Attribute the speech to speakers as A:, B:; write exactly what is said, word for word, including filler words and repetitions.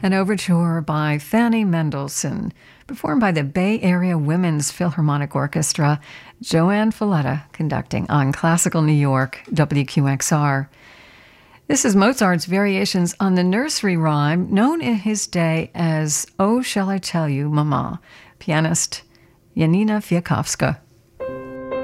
A: An overture by Fanny Mendelssohn, performed by the Bay Area Women's Philharmonic Orchestra, Joanne Falletta conducting on Classical New York, W Q X R. This is Mozart's variations on the nursery rhyme known in his day as Oh Shall I Tell You, Mama, pianist Janina Fiakowska.